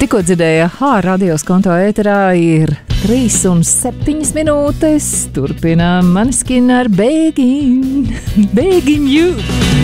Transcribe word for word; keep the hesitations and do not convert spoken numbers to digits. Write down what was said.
Tikko dzirdēja, hā, radios konto ēterā ir trīs un septiņas minūtes. Turpinām Maneskin ar Begging, Begging You.